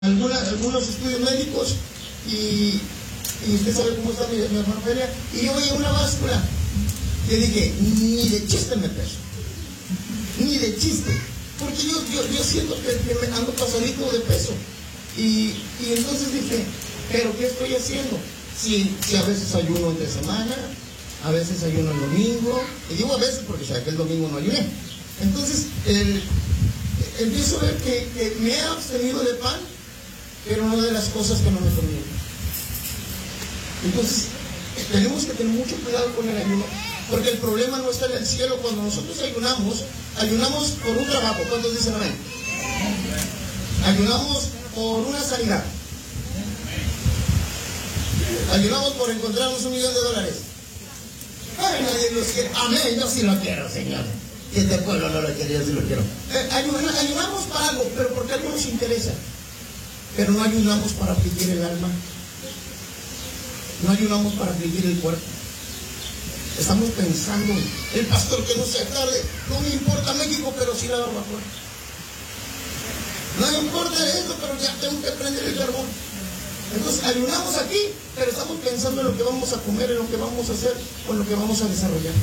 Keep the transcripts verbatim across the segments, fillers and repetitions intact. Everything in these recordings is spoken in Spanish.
alguna, algunos estudios médicos y, y usted sabe cómo está mi, mi hermano Feria, y yo veía una báscula. Le dije, ni de chiste me peso, ni de chiste, porque yo, yo, yo siento que, que me ando pasadito de peso. Y, y entonces dije, ¿pero qué estoy haciendo? Si, si a veces ayuno entre semana, a veces ayuno el domingo, y digo a veces porque sabe que el domingo no ayuné. Entonces, el, empiezo a ver que, que me he abstenido de pan, pero no de las cosas que no me convienen. Entonces, tenemos que tener mucho cuidado con el ayuno, porque el problema no está en el cielo. Cuando nosotros ayunamos, ayunamos por un trabajo. ¿Cuántos dicen amén? Ayunamos por una sanidad. Ayunamos por encontrarnos un millón de dólares. Ay, nadie los quiere. Amén, yo sí lo quiero, Señor. Y este pueblo no lo quiere, yo sí lo quiero. Eh, ayunamos, ayunamos para algo, pero porque algo nos interesa. Pero no ayunamos para afligir el alma. No ayunamos para afligir el cuerpo. Estamos pensando, el pastor que no se tarde, no me importa México, pero sí la barbacoa. No me importa esto, pero ya tengo que prender el carbón. Entonces ayunamos aquí, pero estamos pensando en lo que vamos a comer, en lo que vamos a hacer, o en lo que vamos a desarrollar.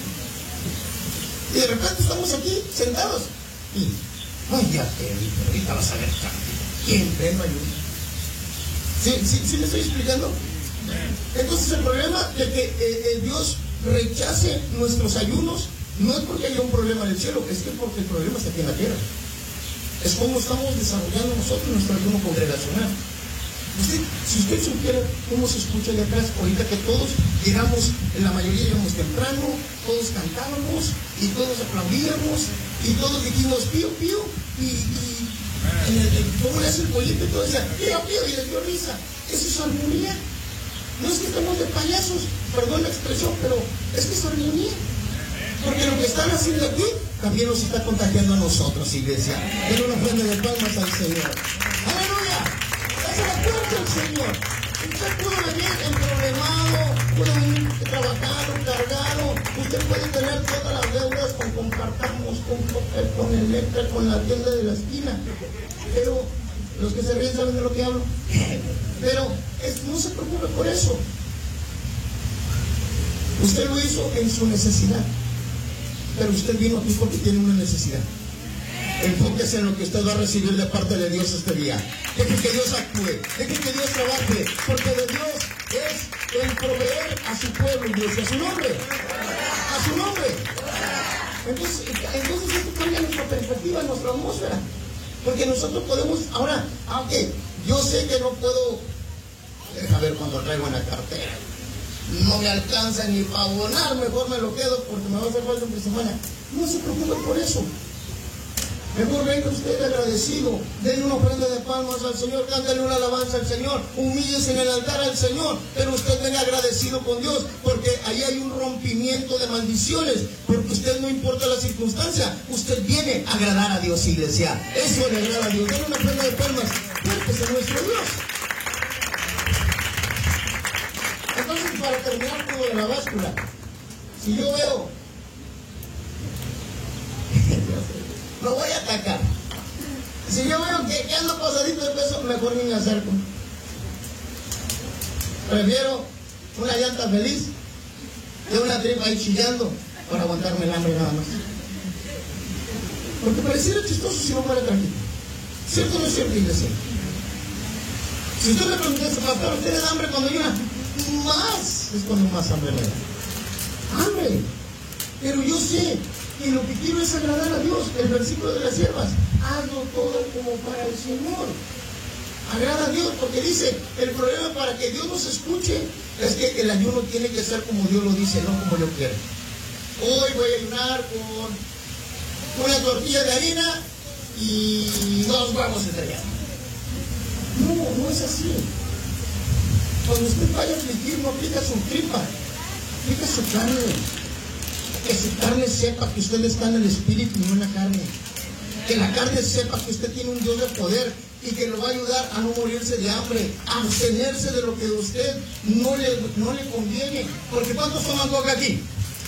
Y de repente estamos aquí, sentados, y, ay, ya te vi, pero ahorita vas a ver quién pleno ayuno. ¿Sí, sí, ¿Sí me estoy explicando? Entonces el problema de que eh, eh, Dios rechace nuestros ayunos no es porque haya un problema en el cielo, es que porque el problema está aquí en la tierra. Es como estamos desarrollando nosotros nuestro ayuno congregacional. Usted, si usted supiera cómo se escucha allá atrás, ahorita que todos llegamos, en la mayoría llegamos temprano, todos cantábamos y todos aplaudíamos y todos dijimos pío, pío, y, y en el, el, cómo le hace el pollito y todo decía pío, pío, y les dio risa. Eso es armonía. No es que estamos de payasos, perdón la expresión, pero es que es armonía. Porque lo que están haciendo aquí también nos está contagiando a nosotros, iglesia. Den una ofrenda de palmas al Señor. ¡Aleluya! ¡Dásela fuerte al Señor! Usted pudo venir emproblemado, pudo venir trabajado, cargado. Usted puede tener todas las deudas con Compartamos, con Coppel, con Electra, con la tienda de la esquina. Pero los que se ríen saben de lo que hablo. Pero es, no se preocupe por eso. Usted lo hizo en su necesidad. Pero usted vino aquí porque tiene una necesidad. Enfóquese en lo que usted va a recibir de parte de Dios este día. Deje que Dios actúe, deje que Dios trabaje, porque de Dios es el proveer a su pueblo, iglesia, a su nombre, a su nombre. Entonces, entonces esto cambia nuestra perspectiva, nuestra atmósfera, porque nosotros podemos, ahora, aunque yo sé que no puedo, deja ver cuando traigo en la cartera, no me alcanza ni para abonar, mejor me lo quedo porque me va a hacer falta entre semana. No se preocupe por eso. Mejor venga usted agradecido, denle una ofrenda de palmas al Señor, cántale una alabanza al Señor, humíllese en el altar al Señor, pero usted venga agradecido con Dios, porque ahí hay un rompimiento de maldiciones, porque usted no importa la circunstancia, usted viene a agradar a Dios, iglesia. Eso le agrada a Dios. Denle una ofrenda de palmas, porque es nuestro Dios. Entonces, para terminar con lo de la báscula, si yo veo, lo voy a atacar. Si yo veo que, que ando pasadito de peso, mejor ni me acerco. Prefiero una llanta feliz que una tripa ahí chillando para aguantarme el hambre nada más. Porque pareciera chistoso si no muere tranquilo. ¿Cierto o no es cierto, iglesia? Si usted me pregunta, pastor, ¿usted da hambre cuando llora? Más es cuando más hambre me da. Hambre. Pero yo sé que lo que quiero es agradar a Dios. El versículo de las siervas, hazlo todo como para el Señor. Agrada a Dios, porque dice, el problema para que Dios nos escuche es que el ayuno tiene que ser como Dios lo dice, no como yo quiero. Hoy voy a ayunar con una tortilla de harina y dos huevos estrellados. No, no es así. Cuando usted vaya a afligir, no aplica su tripa, aplica su carne. Que su carne sepa que usted está en el espíritu y no en la carne. Que la carne sepa que usted tiene un Dios de poder y que lo va a ayudar a no morirse de hambre, a abstenerse de lo que a usted no le, no le conviene. Porque ¿cuántos toman coca aquí?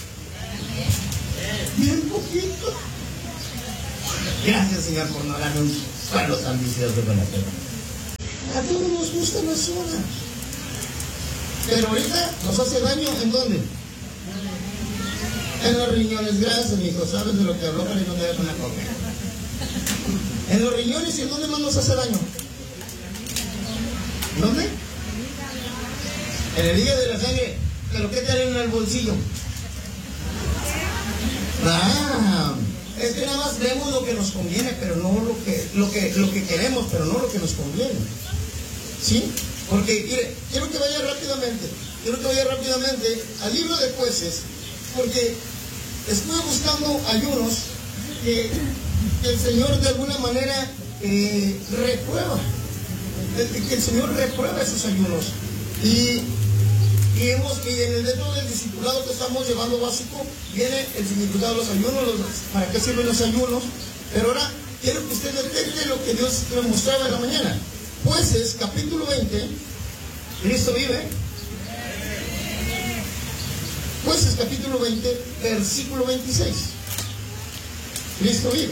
Bien poquito. Gracias, Señor, por no darme un suelo tan vicioso con la tierra. A todos nos gusta la soda. Pero ahorita nos hace daño, ¿en dónde? En los riñones. Gracias, mijo. ¿Sabes de lo que habló para que no te hagas una coca? En los riñones. ¿Y en dónde más nos hace daño? ¿Dónde? En el hígado de la sangre. ¿Pero qué tal en el bolsillo? Ah, es que nada más vemos lo que nos conviene, pero no lo que, lo que, lo que queremos, pero no lo que nos conviene. ¿Sí? Porque, mire, quiero que vaya rápidamente, quiero que vaya rápidamente al libro de Jueces, porque estuve buscando ayunos que, que el Señor de alguna manera eh, reprueba, que el Señor reprueba esos ayunos. Y, y hemos que en el dentro del discipulado que estamos llevando básico, viene el significado de los ayunos, los, para qué sirven los ayunos. Pero ahora quiero que usted detecte lo que Dios le mostraba en la mañana. Jueces, capítulo veinte, Cristo vive. Jueces, capítulo veinte, versículo veintiséis. Cristo vive.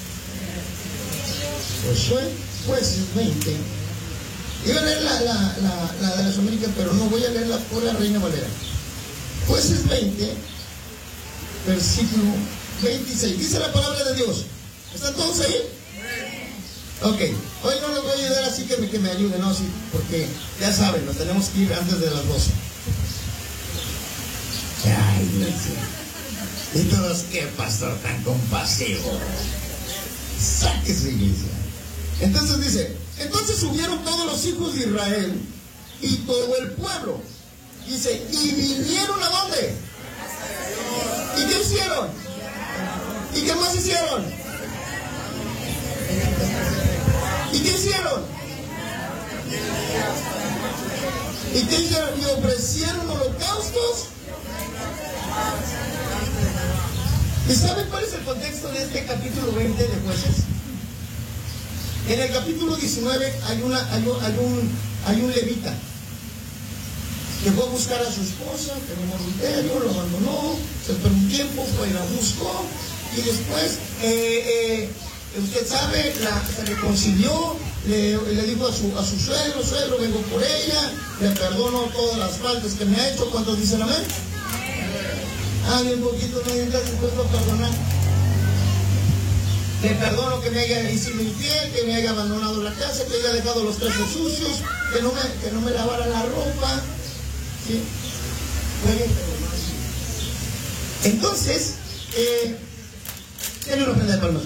Josué, Jueces veinte. Iba a leer la, la, la, la de las Américas, pero no, voy a leer la por la Reina Valera. Jueces veinte, versículo veintiséis. Dice la palabra de Dios. ¿Están todos ahí? Ok, hoy no les voy a ayudar así que me, que me ayuden, no, sí, porque ya saben, nos tenemos que ir antes de las doce. Ay, iglesia. Y todos, qué pastor tan compasivo. Saque su iglesia. Entonces dice, entonces subieron todos los hijos de Israel y todo el pueblo. Dice, y vinieron a dónde. ¿Y qué hicieron? ¿Y qué más hicieron? ¿Y qué hicieron? ¿Y qué hicieron? ¿Y ofrecieron holocaustos? ¿Y saben cuál es el contexto de este capítulo veinte de Jueces? En el capítulo diecinueve hay, una, hay, un, hay, un, hay un levita que fue a buscar a su esposa, que en un adulterio, lo abandonó, se esperó un tiempo, fue y la buscó, y después, eh, eh, usted sabe, la, se reconcilió, le, le dijo a su, a su suegro, suegro, vengo por ella, le perdono todas las faltas que me ha hecho. ¿Cuántos dicen amén? Ah, un poquito no estás dispuesto a perdonar. Le perdono que me haya sido infiel, que me haya abandonado la casa, que haya dejado los trastes sucios, que no me, que no me lavara la ropa. ¿Sí? Entonces, eh, denle una prenda de palmas.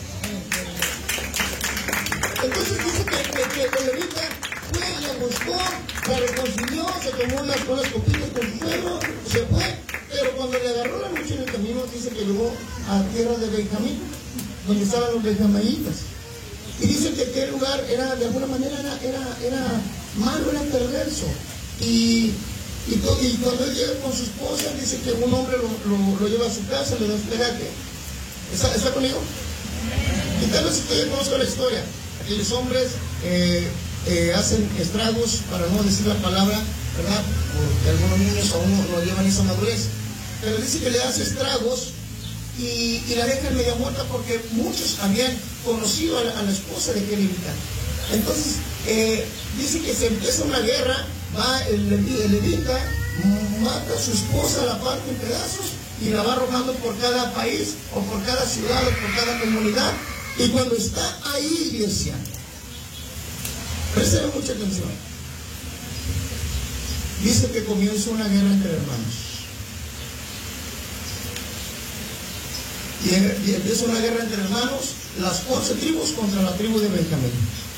Entonces dice que, que, que el levita fue, la buscó, la reconcilió, se tomó unas cosas poquitas con su suegro, se fue, pero cuando le agarró la noche en el camino, dice que llegó a tierra de Benjamín, donde estaban los benjaminitas. Y dice que aquel lugar era, de alguna manera, era, era, era malo, era perverso. Y, y, to, y cuando él llega con su esposa, dice que un hombre lo, lo, lo lleva a su casa, le da hospedaje. ¿Está, ¿Está conmigo? Y tal vez usted ya conozca la historia. Aquellos hombres eh, eh, hacen estragos, para no decir la palabra, ¿verdad? Porque algunos niños aún no, no llevan esa madurez. Pero dice que le hace estragos y, y la dejan media muerta porque muchos habían conocido a la, a la esposa de aquel levita. Entonces, eh, dice que se empieza una guerra, va el, el levita, mata a su esposa, la parte en pedazos y la va arrojando por cada país o por cada ciudad o por cada comunidad. Y cuando está ahí, iglesia, presten mucha atención, dice que comienza una guerra entre hermanos. Y, y empieza una guerra entre hermanos, las once tribus contra la tribu de Benjamín.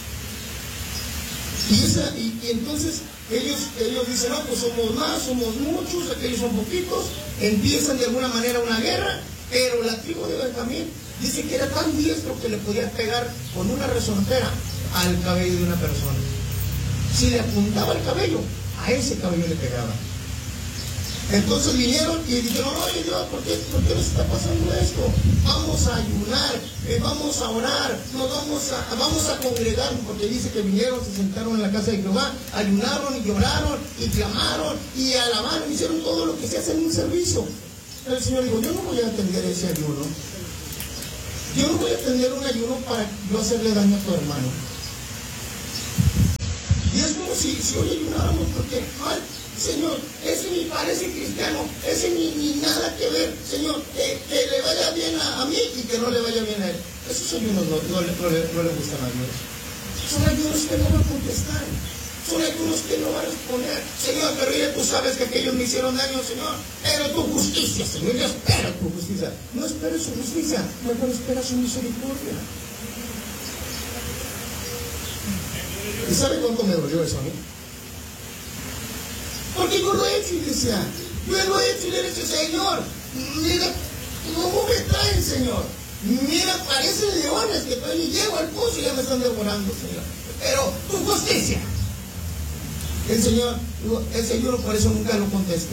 Y, esa, y, y entonces ellos, ellos dicen, no, pues somos más, somos muchos, aquellos son poquitos, empiezan de alguna manera una guerra, pero la tribu de Benjamín dice que era tan diestro que le podía pegar con una resortera al cabello de una persona. Si le apuntaba el cabello, a ese cabello le pegaba. Entonces vinieron y dijeron, oye Dios, ¿por qué, ¿por qué nos está pasando esto? Vamos a ayunar, eh, vamos a orar, nos vamos a, vamos a congregarnos, porque dice que vinieron, se sentaron en la casa de Jehová, ayunaron y lloraron y clamaron y alabaron, hicieron todo lo que se hace en un servicio. Pero el Señor dijo, yo no voy a atender ese ayuno. Yo no voy a atender un ayuno para yo hacerle daño a tu hermano. si, si hoy ayunáramos porque, ay, Señor, ese ni parece cristiano, ese ni, ni nada que ver, Señor, que, que le vaya bien a, a mí y que no le vaya bien a él. Esos ayunos no, no, le, no, le, no le gustan a Dios. Son ayunos que no van a contestar. Son ayunos que no van a responder. Señor, pero ya tú sabes que aquellos me hicieron daño, Señor. Pero tu justicia, Señor, yo espero tu justicia. No esperes su justicia, mejor espera su misericordia. ¿Y sabe cuánto me dolió eso a mí? Porque yo lo he hecho, iglesia. Yo lo he hecho y le he dicho, Señor, mira cómo me traen, Señor. Mira, parecen leones que todavía ni llego al pozo y ya me están devorando, Señor. Pero tu justicia. El Señor, el Señor por eso nunca lo conteste.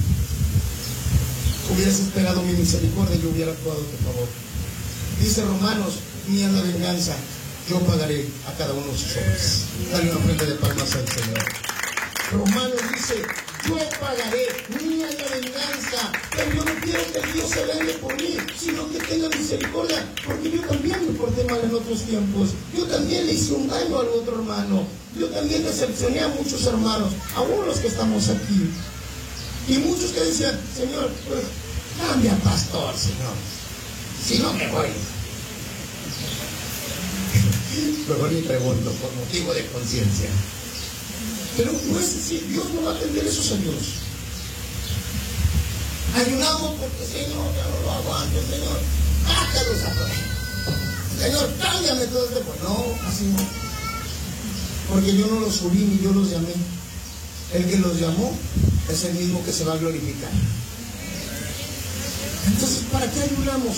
Hubieras esperado mi misericordia y yo hubiera actuado a tu favor. Dice Romanos, mía la venganza, yo pagaré a cada uno de sus obras. Dale una ofrenda de palmas al Señor. Romanos dice, yo pagaré, mía la venganza, pero yo no quiero que Dios se vengue por mí, sino que tenga misericordia, porque yo también me porté mal en otros tiempos, yo también le hice un daño al otro hermano, yo también decepcioné a muchos hermanos, aún los que estamos aquí, y muchos que decían, Señor, pues, cambia pastor, Señor, si no me voy. Mejor ni pregunto, por motivo de conciencia. Pero no es así, Dios no va a atender esos ayunos. Ayunamos porque, Señor, ya no lo aguanto, Señor, sácalos a todos. Señor, cámbiame todo este pueblo. No, así no. Porque yo no los subí ni yo los llamé. El que los llamó es el mismo que se va a glorificar. Entonces, ¿para qué ayunamos?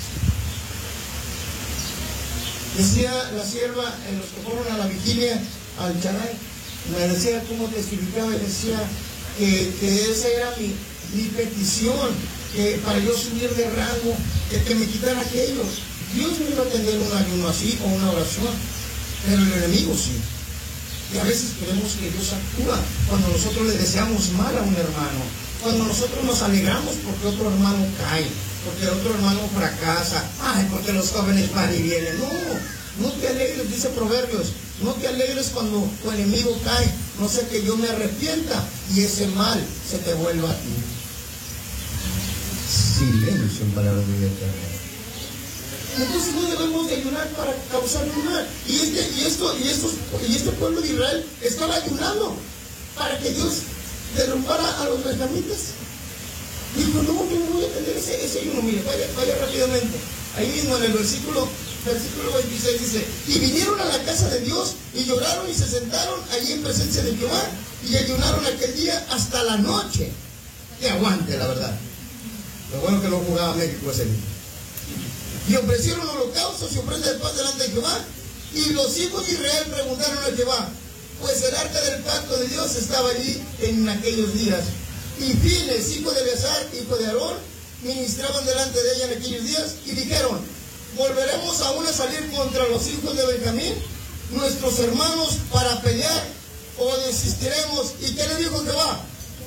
Decía la sierva en los que fueron a la vigilia al Charay, me decía cómo testificaba y decía que, que esa era mi, mi petición, que para yo subir de rango, que, que me quitara aquellos. Dios no iba a atender un ayuno así o una oración, pero el enemigo sí. Y a veces queremos que Dios actúa cuando nosotros le deseamos mal a un hermano, cuando nosotros nos alegramos porque otro hermano cae, porque el otro hermano fracasa, ay, porque los jóvenes van y vienen. No, no te alegres, dice Proverbios, no te alegres cuando tu enemigo cae, no sea que yo me arrepienta y ese mal se te vuelva a ti. Silencio en palabras de Dios. Entonces no debemos de ayunar para causar un mal. Y este, y esto, y estos, y este pueblo de Israel estaba ayunando para que Dios derrumbara a los benjamitas. Dijo, no, yo no voy a tener ese, ese ayuno. Mire, vaya, vaya rápidamente. Ahí mismo en el versículo, versículo veintiséis dice, y vinieron a la casa de Dios y lloraron y se sentaron allí en presencia de Jehová y ayunaron aquel día hasta la noche. Que aguante, la verdad. Lo bueno que no jugaba México ese día. Y ofrecieron holocaustos y ofrendas de paz delante de Jehová. Y los hijos de Israel preguntaron a Jehová, pues el arca del pacto de Dios estaba allí en aquellos días. Y Fines, hijo de Eleazar, hijo de Aarón, ministraban delante de ella en aquellos días y dijeron, ¿volveremos aún a salir contra los hijos de Benjamín, nuestros hermanos, para pelear, o desistiremos? ¿Y qué le dijo Jehová?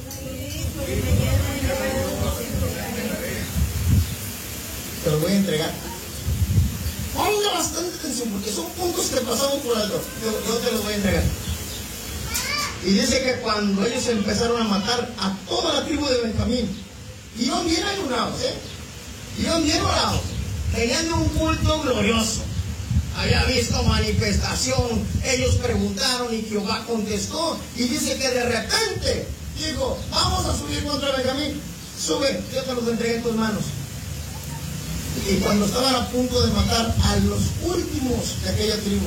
Te lo voy a entregar. Ponga bastante atención porque son puntos que pasamos por alto. Yo, yo te los voy a entregar. Y dice que cuando ellos empezaron a matar a toda la tribu de Benjamín, iban bien ayunados, ¿eh? Iban bien orados, teniendo un culto glorioso. Había visto manifestación, ellos preguntaron y Jehová contestó. Y dice que de repente dijo, vamos a subir contra Benjamín. Sube, yo te los entregué en tus manos. Y cuando estaban a punto de matar a los últimos de aquella tribu,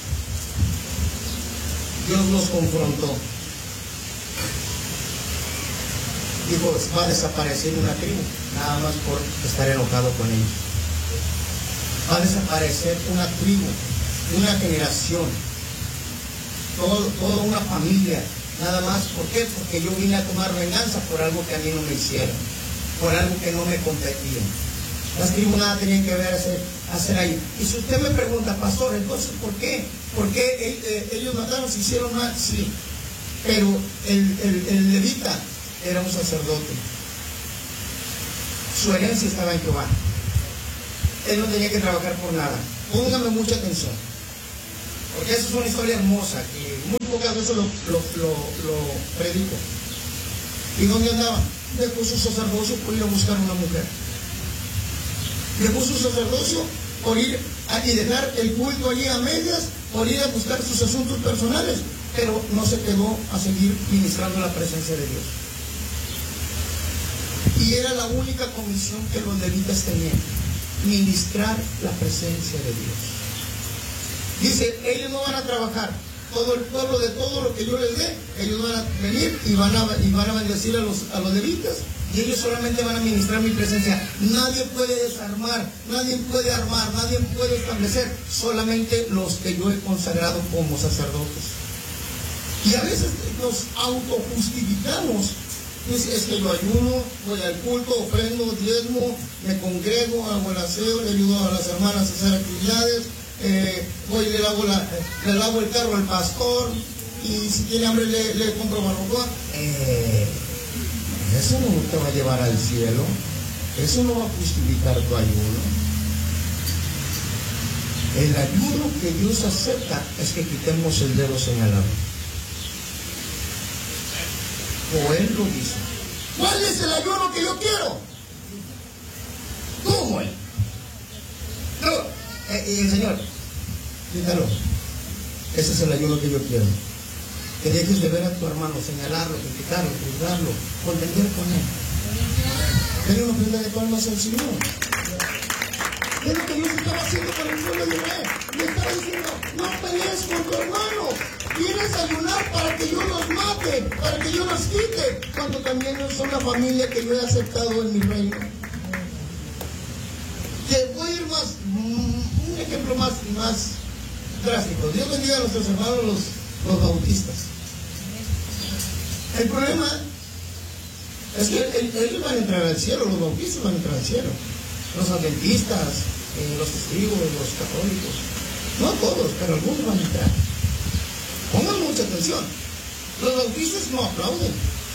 Dios los confrontó. Dijo, va a desaparecer una tribu, nada más por estar enojado con ellos. Va a desaparecer una tribu, una generación, todo, toda una familia, nada más. ¿Por qué? Porque yo vine a tomar venganza por algo que a mí no me hicieron, por algo que no me competía. Las tribus nada tenían que ver hacer, hacer ahí. Y si usted me pregunta, pastor, entonces, ¿por qué? ¿Por qué eh, ellos mataron, se hicieron mal? Sí. Pero el, el, el levita era un sacerdote. Su herencia estaba en Jehová. Él no tenía que trabajar por nada. Póngame mucha atención. Porque esa es una historia hermosa que muy pocas eso lo, lo, lo, lo predico. ¿Y dónde andaba? Dejó su sacerdocio por ir a buscar una mujer. Dejó su sacerdocio por ir a, y dejar el culto allí a medias, por ir a buscar sus asuntos personales, pero no se quedó a seguir ministrando la presencia de Dios. Y era la única comisión que los levitas tenían, ministrar la presencia de Dios. Dice, ellos no van a trabajar, todo el pueblo de todo lo que yo les dé, ellos van a venir y van a, y van a bendecir a los, a los levitas, y ellos solamente van a ministrar mi presencia. Nadie puede desarmar, nadie puede armar, nadie puede establecer, solamente los que yo he consagrado como sacerdotes. Y a veces nos autojustificamos. Dice, es que yo ayuno, voy al culto, ofrendo, diezmo, me congrego, hago el aseo, le ayudo a las hermanas a hacer actividades, eh, voy y le lavo, la, le lavo el carro al pastor, y si tiene hambre le, le compro barbacoa. Eh, eso no te va a llevar al cielo, eso no va a justificar tu ayuno. El ayuno que Dios acepta es que quitemos el dedo señalado. O Él lo dice. ¿Cuál es el ayuno que yo quiero? ¿Cómo Él? No, eh, y el Señor, quítalo. Ese es el ayuno que yo quiero. Que dejes de ver a tu hermano, señalarlo, criticarlo, juzgarlo, contender con él. Dale una ofrenda de palmas al Señor. Es lo que Dios estaba haciendo con el pueblo de Israel. Le estaba diciendo, no pelees con tu hermano. Vienes a ayunar para que yo los mate, para que yo los quite, cuando también ellos son la familia que yo he aceptado en mi reino. Te voy a ir más, un ejemplo más, más drástico. Dios bendiga a nuestros hermanos los, los bautistas. El problema es que ellos van a entrar al cielo, los bautistas van a entrar al cielo. Los adventistas, eh, los testigos, los católicos, no todos, pero algunos van a entrar. Pongan mucha atención. Los bautistas no aplauden.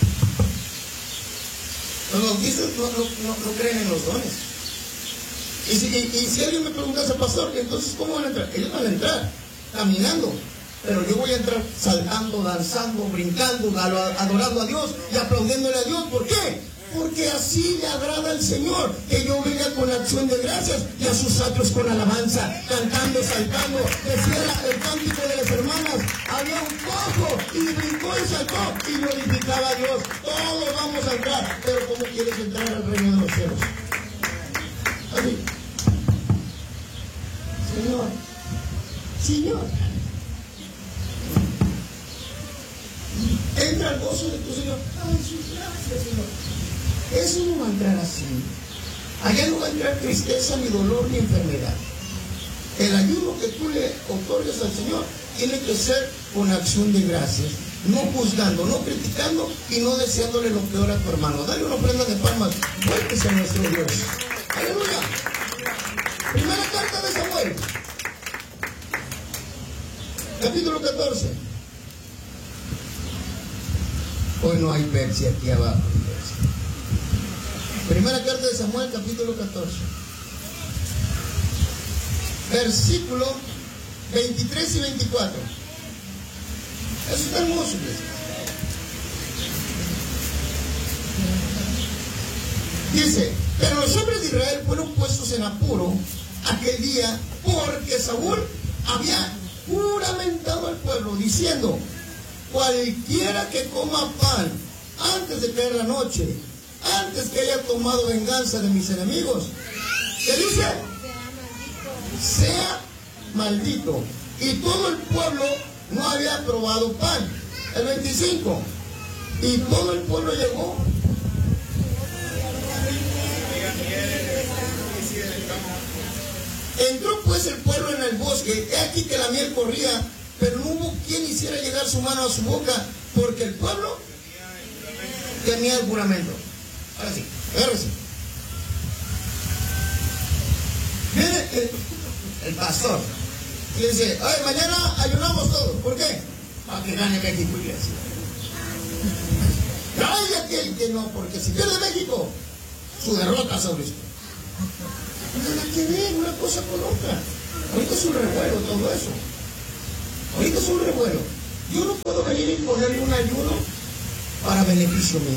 Los bautistas no, no, no, no creen en los dones. Y si, y, y si alguien me pregunta, pastor, entonces ¿cómo van a entrar? Ellos van a entrar caminando, pero yo voy a entrar saltando, danzando, brincando, adorando a Dios y aplaudiéndole a Dios. ¿Por qué? Porque así le agrada al Señor, que yo venga con acción de gracias y a sus atrios con alabanza, cantando, saltando. Decía el cántico de las hermanas, había un cojo y brincó y saltó y glorificaba a Dios. Todos vamos a entrar, pero ¿cómo quieres entrar al reino de los cielos? Así. Señor, Señor, entra al gozo de tu Señor. Ay, sus gracias, Señor. Eso no va a entrar así. Allá no va a entrar tristeza, ni dolor, ni enfermedad. El ayuno que tú le otorgues al Señor tiene que ser con acción de gracias, no juzgando, no criticando y no deseándole lo peor a tu hermano. Dale una ofrenda de palmas fuertes a nuestro Dios. Aleluya. Primera carta de Samuel, capítulo catorce. Hoy no hay Pepsi aquí abajo. Primera carta de Samuel, capítulo catorce, versículo veintitrés y veinticuatro. Eso está hermoso, iglesia. Dice, pero los hombres de Israel fueron puestos en apuro aquel día porque Saúl había juramentado al pueblo diciendo, cualquiera que coma pan antes de caer la noche, antes que haya tomado venganza de mis enemigos, ¿qué dice? Sea maldito. Y todo el pueblo no había probado pan. El veinticinco. Y todo el pueblo llegó. Entró pues el pueblo en el bosque. He aquí que la miel corría, pero no hubo quien hiciera llegar su mano a su boca, porque el pueblo temía el juramento. Ahora sí, ahora sí. Viene el, el pastor y le dice, ay, mañana ayunamos todos. ¿Por qué? Para que gane México, iglesia. Ay, aquel que no, porque si pierde México, su derrota sobre esto. Nada que ver una cosa con otra. Ahorita es un revuelo todo eso. Ahorita es un revuelo. Yo no puedo venir ponerle un ayuno para beneficio mío.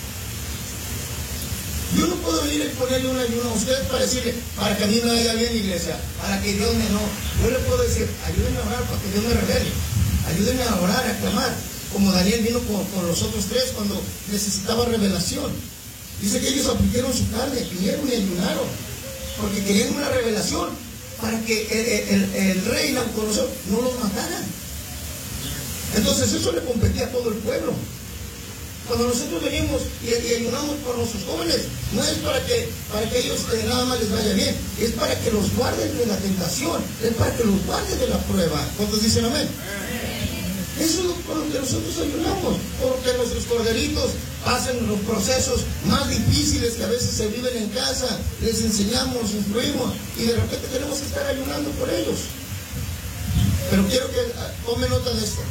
Yo no puedo ir a ponerle un ayuno a ustedes para decirle, para que a mí me vaya bien, iglesia, para que Dios me no. Yo le puedo decir, ayúdenme a orar para que Dios me revele. Ayúdenme a orar, a clamar. Como Daniel vino con, con los otros tres cuando necesitaba revelación. Dice que ellos afligieron su carne, vinieron y ayunaron, porque querían una revelación para que el, el, el rey Nabucodonosor no los matara. Entonces eso le competía a todo el pueblo. Cuando nosotros venimos y, y ayunamos por nuestros jóvenes, no es para que, para que ellos eh, nada más les vaya bien, es para que los guarden de la tentación, es para que los guarden de la prueba. ¿Cuántos dicen amén? Eso es por lo que nosotros ayunamos, porque nuestros corderitos pasen los procesos más difíciles que a veces se viven en casa, les enseñamos, instruimos, y de repente tenemos que estar ayunando por ellos. Pero quiero que tome nota de esto.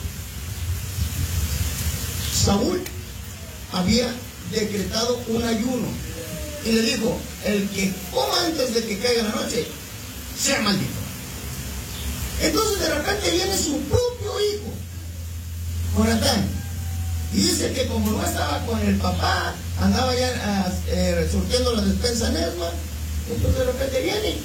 Saúl había decretado un ayuno y le dijo, el que coma antes de que caiga la noche, sea maldito. Entonces de repente viene su propio hijo, Jonatán, y dice que como no estaba con el papá, andaba ya eh, surtiendo la despensa en Esma, entonces de repente viene,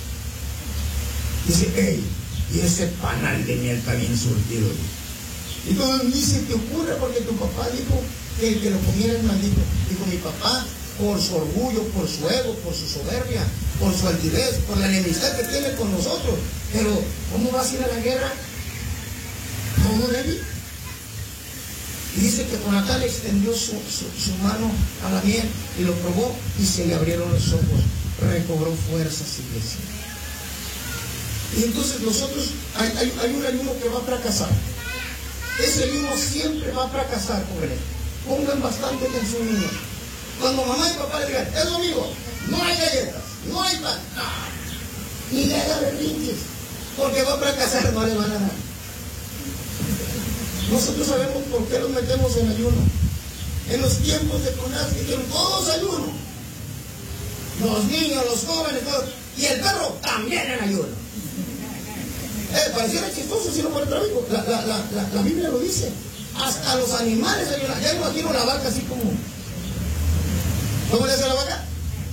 dice, hey, y ese panal de miel está bien surtido. Y entonces ni se te ocurre, porque tu papá dijo que el que lo comiera es maldito. Dijo, mi papá, por su orgullo, por su ego, por su soberbia, por su altivez, por la enemistad que tiene con nosotros. Pero, ¿cómo vas a ir a la guerra? ¿Cómo débil? Y dice que Jonatán extendió su, su, su mano a la miel y lo probó y se le abrieron los ojos. Recobró fuerzas, iglesia. Y entonces nosotros, hay, hay, hay un ayuno que va a fracasar. Ese ayuno siempre va a fracasar, jóvenes. Pongan bastante atención, niños. Cuando mamá y papá le digan, es domingo, no hay galletas, no hay pan, no. Ni le haga berrinches, porque va a fracasar, no le van a dar. Nosotros sabemos por qué los metemos en ayuno. En los tiempos de Jonás dijeron, todos ayuno. Los niños, los jóvenes, todos. Y el perro también en ayuno. Eh, pareciera chistoso si no fuera tráfico. La, la, la, la, la Biblia lo dice. Hasta los animales ayunan. Ya imagino la vaca así como. ¿Cómo le hace a la vaca?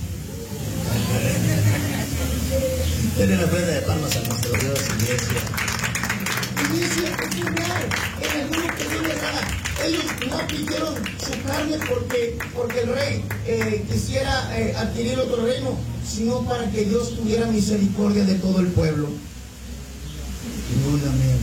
Denle la prenda de palmas a nuestro Dios, iglesia. Iglesia, es real. En el mundo que Dios les haga. Ellos no pidieron su carne porque, porque el rey eh, quisiera eh, adquirir otro reino, sino para que Dios tuviera misericordia de todo el pueblo. Y un amén.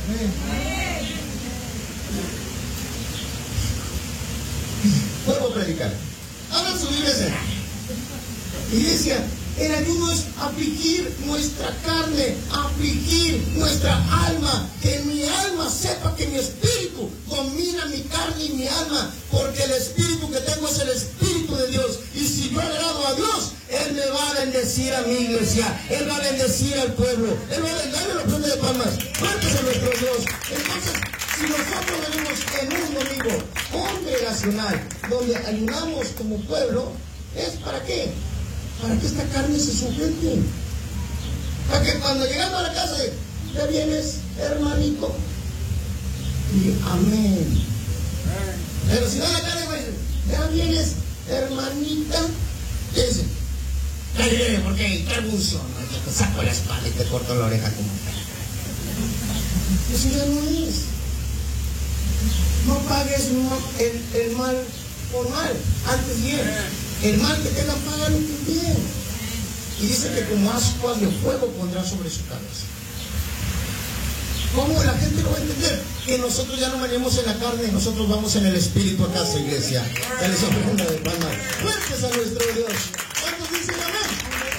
Vuelvo a predicar. Abran su iglesia. Iglesia, el ayuno es afligir nuestra carne, afligir nuestra alma, que mi alma sepa que mi espíritu domina mi carne y mi alma, porque el espíritu que tengo es el espíritu de Dios. Y si yo agrado a Dios, Él me va a bendecir a mi iglesia, Él va a bendecir al pueblo, Él va a bendecir la prenda de palmas. Fuertes a nuestro Dios. Entonces, si nosotros venimos en un domingo congregacional, donde ayunamos como pueblo, ¿es para qué? Para que esta carne se sujete. Para que cuando llegando a la casa, ya vienes, hermanito. Y amén. Pero si no la carne, ya vienes, hermanita. ¿Qué dice? Ya viene, porque qué función. Te saco la espalda y te corto la oreja como un perro. Eso ya no es. No pagues el, el mal por mal, antes bien. El mal que tenga, págalo bien. Y dice que como ascuas de fuego pondrá sobre su cabeza. ¿Cómo la gente lo va a entender? Que nosotros ya no venimos en la carne, nosotros vamos en el espíritu a casa, iglesia. Dale esa pregunta de palmas. Fuertes a nuestro Dios. ¿Cuántos dicen amén?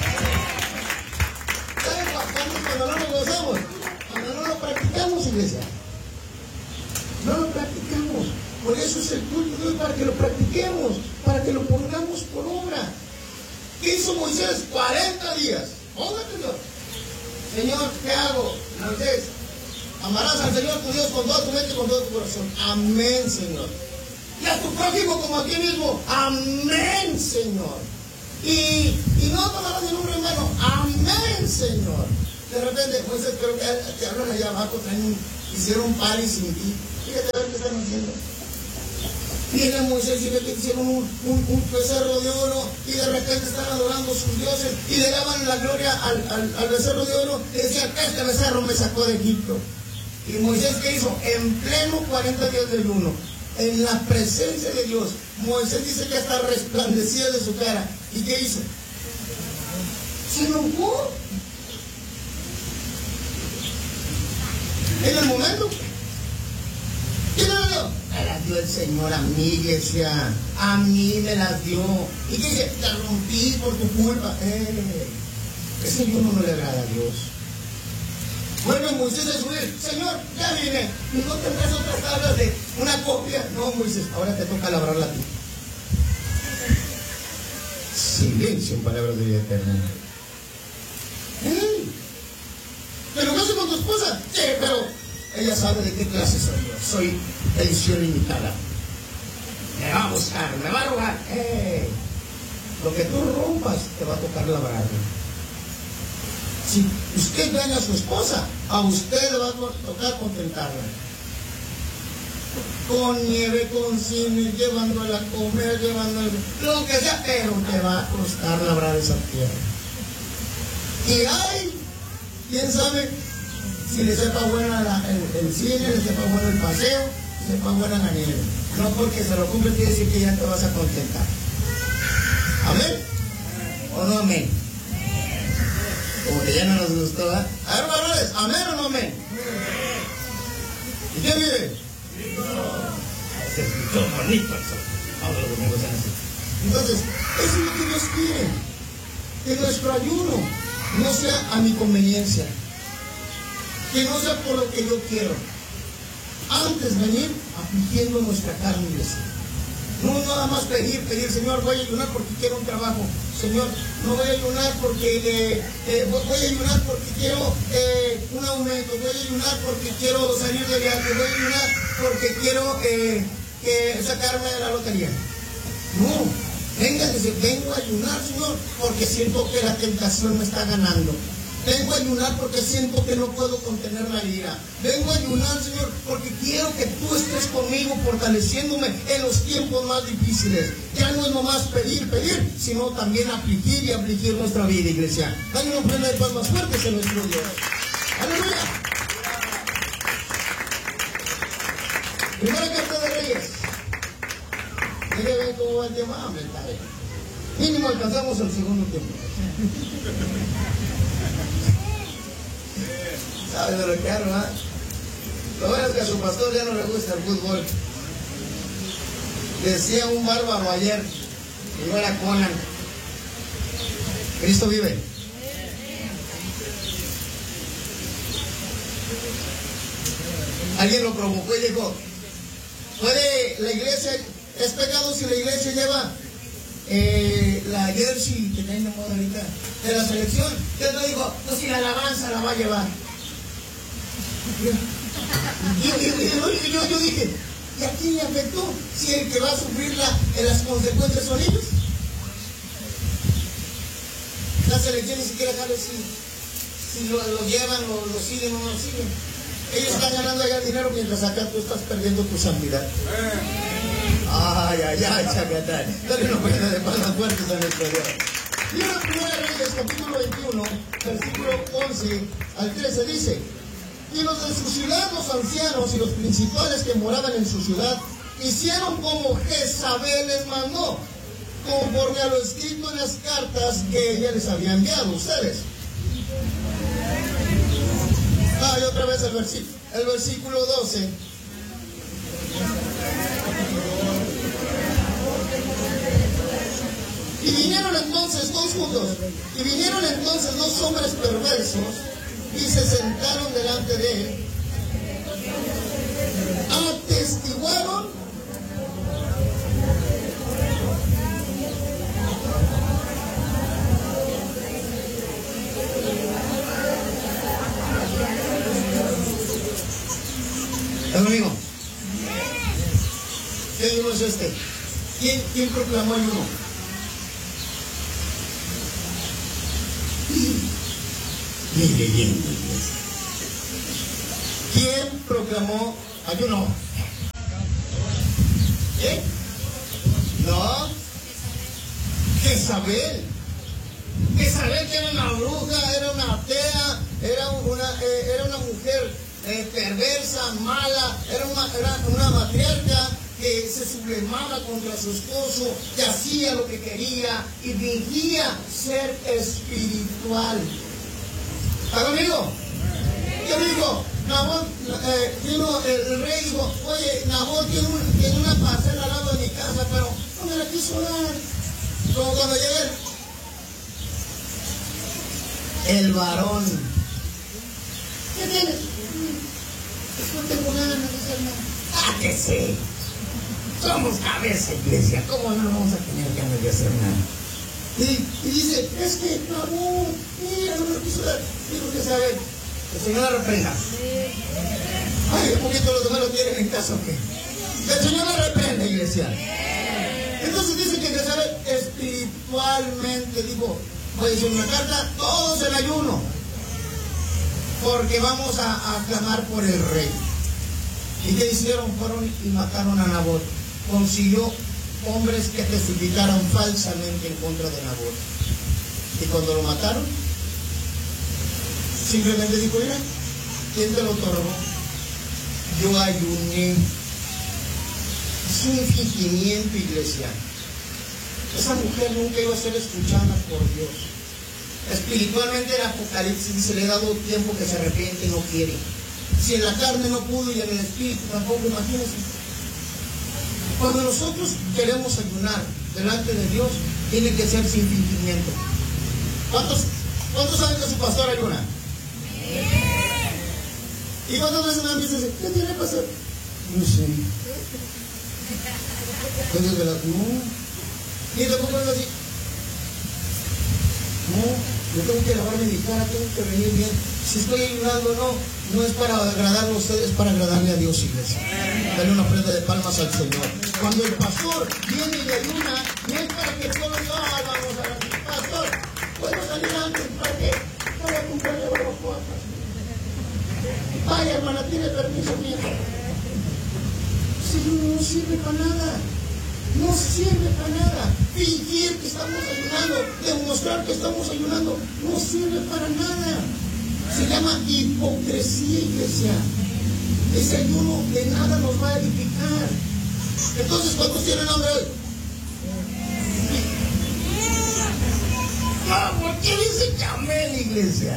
¿Saben cuando no lo gozamos? Cuando no lo practicamos, iglesia. No lo practicamos. Por eso es el culto de Dios, para que lo practiquemos, para que lo pongamos por obra. ¿Qué hizo Moisés? cuarenta días. Póngate, Dios. Señor, ¿qué hago? Moisés, amarás al Señor tu Dios con toda tu mente y con todo tu corazón. Amén, Señor. Y a tu prójimo como a ti mismo. Amén, Señor. Y, y no tomarás el nombre hermano. Amén, Señor. De repente, Moisés, creo que te hablan allá abajo, traen un, hicieron un party sin ti. Fíjate a ver qué está están haciendo. Viene Moisés y ve que hicieron un, un, un becerro de oro y de repente están adorando a sus dioses y le daban la gloria al, al, al becerro de oro y decían, este becerro me sacó de Egipto. Y Moisés, ¿qué hizo? En pleno cuarenta días de ayuno, en la presencia de Dios, Moisés dice que hasta resplandecía de su cara. ¿Y qué hizo? Se enojó. En el momento. ¿Quién me las dio? Me las dio el Señor a mí, iglesia. A mí me las dio. ¿Y qué dice? Te rompí por tu culpa. Eh, ese ayuno no le agrada a Dios. Vuelve Moisés a subir. Señor, ya vine. ¿No tendrás otras tablas de una copia? No, Moisés, ahora te toca labrarla tú. Silencio en palabras de vida eterna. ¿Eh? ¿Pero qué haces con tu esposa? Sí, pero ella sabe de qué clase soy yo. Soy edición limitada. Me va a buscar, me va a robar. ¡Eh! Lo que tú rompas te va a tocar labrarlo. Si usted gana a su esposa, a usted le va a tocar contentarla. Con nieve, con cine, llevándola a comer, llevándola, lo que sea, pero te va a costar labrar esa tierra. Y hay, quién sabe, si le sepa buena la, el, el cine, le sepa bueno el paseo, le sepa buena la nieve. No porque se lo cumple quiere decir que ya te vas a contentar. ¿Amén? ¿O no amén? Como que ya no nos gustó, ¿verdad? A ver, valores, ¿amén o no amén? ¿Y quién vive? Se escuchó bonito eso. Ahora los domingos sean así. Entonces, eso es lo que Dios quiere. Que nuestro ayuno no sea a mi conveniencia. Que no sea por lo que yo quiero. Antes venir afligiendo nuestra carne y deseo. No nada más pedir, pedir, Señor, voy a ayunar porque quiero un trabajo. Señor, no voy a ayunar porque eh, eh, voy a ayunar porque quiero eh, un aumento. Voy a ayunar porque quiero salir de viaje. Voy a ayunar porque quiero eh, eh, sacarme de la lotería. No, venga, dice, vengo a ayunar, Señor, porque siento que la tentación me está ganando. Vengo a ayunar porque siento que no puedo contener la ira. Vengo a ayunar, Señor, porque quiero que tú estés conmigo, fortaleciéndome en los tiempos más difíciles. Ya no es nomás pedir, pedir, sino también afligir y afligir nuestra vida, iglesia. Dale una ofrenda de palmas fuertes a nuestro Dios. ¡Aleluya! Primera carta de Reyes. Mire, ven cómo va el tema. Amén, dale. Mínimo alcanzamos el segundo tiempo. ¿Sabes de lo que hablo, ah? Lo bueno es que a su pastor ya no le gusta el fútbol. Decía un bárbaro ayer, y no era Conan. Cristo vive. Alguien lo provocó y dijo, ¿puede la iglesia, es pecado si la iglesia lleva eh, la jersey que tiene de moda ahorita de la selección? Entonces no dijo, no, si la alabanza la va a llevar. Yo, yo, yo, yo, yo dije, ¿y a quién le afectó? Si el que va a sufrir la, en las consecuencias son ellos. La selección ni siquiera sabe si, si lo, lo llevan, lo, lo siguen o no lo siguen. Ellos están ganando allá dinero mientras acá tú estás perdiendo tu santidad. Ay, ay, ay, chacatán. Dale una buena de palmas fuertes a nuestro Dios. Y en la Primera Reyes, capítulo veintiuno, versículo once al trece, dice: y los de su ciudad, los ancianos y los principales que moraban en su ciudad, hicieron como Jezabel les mandó, conforme a lo escrito en las cartas que ella les había enviado a ustedes. Ah, y otra vez el versículo, el versículo doce. Y vinieron entonces dos juntos, y vinieron entonces dos hombres perversos, y se sentaron delante de él, atestiguaron el amigo. ¿Qué ayuno es este? ¿Quién, quién proclamó ayuno? Mire bien, ¿quién proclamó ayuno? ¿Eh? No. Jezabel. Jezabel, que era una bruja, era una atea, era una, eh, era una mujer eh, perversa, mala, era una, era una matriarca que se sublemaba contra su esposo, que hacía lo que quería y fingía ser espiritual. ¿Está conmigo? Yo digo, Nabot, eh, vino el, el rey dijo, oye, Nabot tiene, un, tiene una parcela al lado de mi casa, pero no me la quiso dar. Como cuando llegué, el varón, ¿qué tienes? No tengo nada de hacer nada. Ah, que sí. Somos cabeza, iglesia. ¿Cómo no vamos a tener ganas de hacer nada? Y, y dice, es que, no, mira, no me lo quiso dar. Digo que sabe, el Señor la reprenda. Ay, un poquito los demás lo tienen en casa, ¿o qué? El Señor la reprenda, iglesia. Entonces dice que Jezabel espiritualmente dijo, voy a decir una carta, todos en ayuno, porque vamos a, a clamar por el rey. ¿Y qué hicieron? Fueron y mataron a Nabot. Consiguió hombres que testificaran falsamente en contra de Nabot. Y cuando lo mataron, simplemente dijo, mira, ¿quién te lo otorgó? Yo ayuné. Es un fingimiento, iglesia. Esa mujer nunca iba a ser escuchada por Dios. Espiritualmente el Apocalipsis se le ha dado tiempo que se arrepiente y no quiere. Si en la carne no pudo y en el espíritu tampoco, imagínense. Cuando nosotros queremos ayunar delante de Dios, tiene que ser sin fingimiento. ¿Cuántos, cuántos saben que su pastor ayuna? ¿Y cuántas veces me dicen, qué tiene que hacer? No sé. ¿Cuántas de la no? Y tampoco es así. No, yo tengo que lavarme mi cara, tengo que venir bien. Si estoy ayudando, no, no es para agradarle a ustedes, es para agradarle a Dios, iglesia. Dale una prenda de palmas al Señor. Cuando el pastor viene y ayuna, no es para que solo yo vamos a ver, pastor, puedo salir antes, ¿para qué? Para comprarle barbacoa. Vaya, hermana, tiene permiso mío. Si no sirve para nada. No sirve para nada. Fingir que estamos ayunando, demostrar que estamos ayunando, no sirve para nada. Se llama hipocresía, iglesia. Ese ayuno de nada nos va a edificar. Entonces, ¿cuántos tienen hambre hoy? No, ¿por qué dice que amén, iglesia?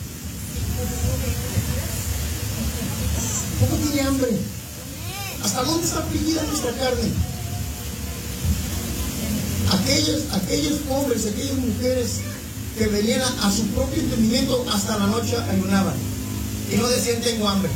¿Cómo tiene hambre? ¿Hasta dónde está afligida nuestra carne? Aquellos, aquellos hombres, aquellas mujeres que venían a, a su propio entendimiento hasta la noche ayunaban y no decían tengo hambre,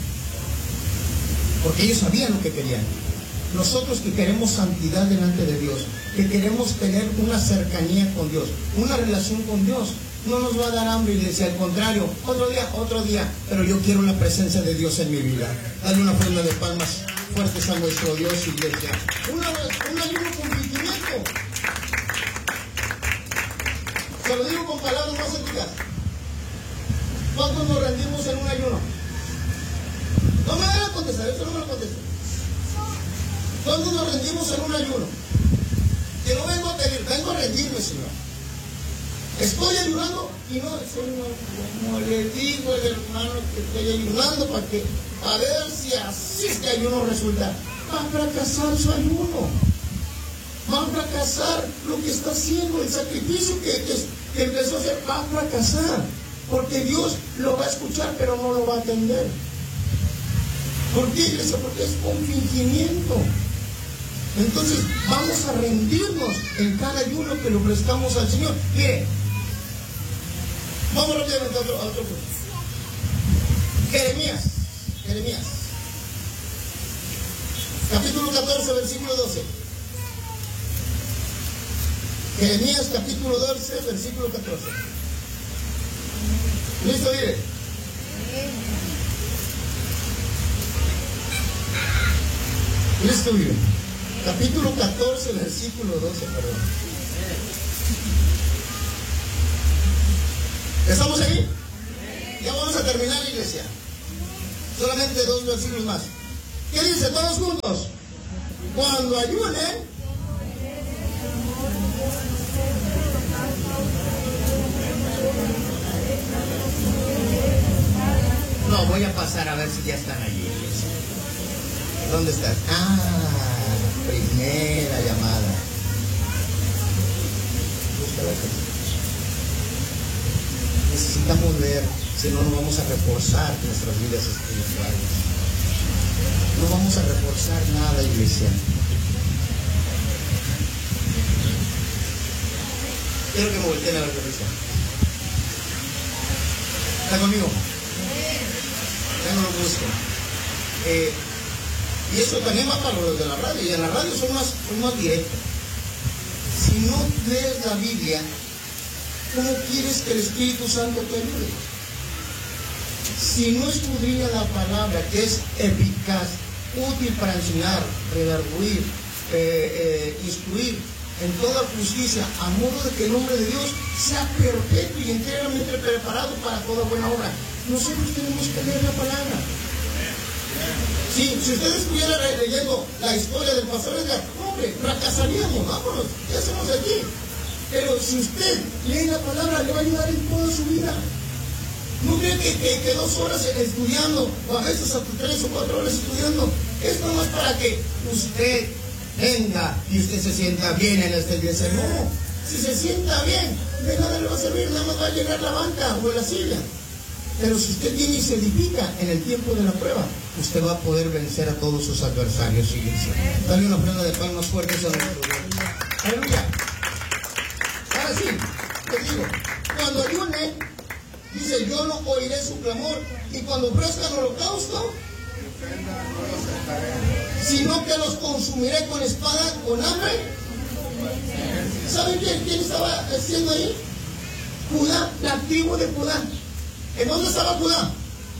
porque ellos sabían lo que querían. Nosotros que queremos santidad delante de Dios, que queremos tener una cercanía con Dios, una relación con Dios, no nos va a dar hambre, iglesia, al contrario, otro día, otro día, pero yo quiero la presencia de Dios en mi vida. Dale una ofrenda de palmas fuertes a nuestro Dios, iglesia. Una, un ayuno con fingimiento. Se lo digo con palabras más éticas. ¿Cuántos nos rendimos en un ayuno? No me van a contestar, esto no me lo contesto. ¿Cuántos nos rendimos en un ayuno? Que no vengo a pedir, vengo a rendirme, Señor. Estoy ayunando y no, Señor, como le digo al hermano que estoy ayunando para que, a ver si así este ayuno resulta. Va a fracasar su ayuno. Va a fracasar lo que está haciendo, el sacrificio que, que, que empezó a hacer, va a fracasar. Porque Dios lo va a escuchar, pero no lo va a atender. ¿Por qué, iglesia? Porque es un fingimiento. Entonces, vamos a rendirnos en cada ayuno que le prestamos al Señor. Mire, vamos rápidamente a otro, a otro punto. Jeremías, Jeremías, capítulo catorce, versículo doce. Jeremías, capítulo doce, versículo catorce. ¿Listo? Mire. Listo, mire. Capítulo catorce, versículo doce, perdón. ¿Estamos ahí? Ya vamos a terminar, iglesia. Solamente dos versículos más. ¿Qué dice? Todos juntos. cuando ayunen, no, voy a pasar a ver si ya están allí. ¿Dónde estás? Ah, primera llamada. Necesitamos ver, si no, no vamos a reforzar nuestras vidas espirituales. No vamos a reforzar nada, iglesia. Quiero que me volteen a ver qué dice. ¿Está conmigo? Ya no lo busco. Eh, y eso también va para los de la radio. Y en la radio son más, son más directos. Si no lees la Biblia, ¿cómo quieres que el Espíritu Santo te ayude? Si no escudriña la palabra, que es eficaz, útil para enseñar, redarguir, eh, eh, instruir en toda justicia, a modo de que el hombre de Dios sea perfecto y enteramente preparado para toda buena obra. Nosotros tenemos que leer la palabra. Sí, si usted estuviera leyendo la historia del pastor Edgar, hombre, fracasaríamos, vámonos, ¿qué hacemos aquí? Pero si usted lee la palabra, le va a ayudar en toda su vida. No cree que, que, que dos horas estudiando, o a veces hasta tres o cuatro horas estudiando, es nomás para que usted venga y usted se sienta bien en esta iglesia. No, si se sienta bien, de nada le va a servir, nada más va a llenar la banca o la silla. Pero si usted viene y se edifica en el tiempo de la prueba, usted va a poder vencer a todos sus adversarios, iglesia. Dale una ofrenda de palmas fuertes a nuestro Dios. Aleluya. Ahora sí, te digo, cuando ayune, dice, yo no oiré su clamor, y cuando ofrezcan holocausto, sino que los consumiré con espada, con hambre. ¿Saben quién, quién estaba haciendo ahí? Judá, la tribu de Judá. ¿En dónde estaba Judá?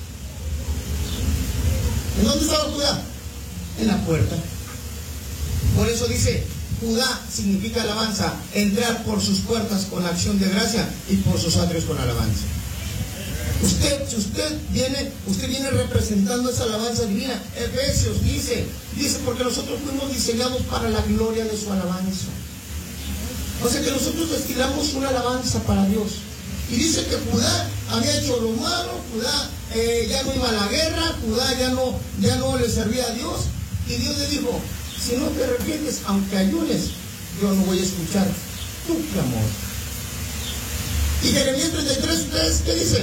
¿En dónde estaba Judá? En la puerta. Por eso dice, Judá significa alabanza, entrar por sus puertas con acción de gracia y por sus atrios con alabanza. Usted, si usted viene, usted viene representando esa alabanza divina. Efesios dice, dice, porque nosotros fuimos diseñados para la gloria de su alabanza. O sea que nosotros destilamos una alabanza para Dios. Y dice que Judá había hecho lo malo, Judá eh, ya no iba a la guerra, Judá ya no, ya no le servía a Dios. Y Dios le dijo, si no te arrepientes, aunque ayunes, yo no voy a escuchar tu clamor. Y Jeremías treinta y tres, tres, ¿qué dice?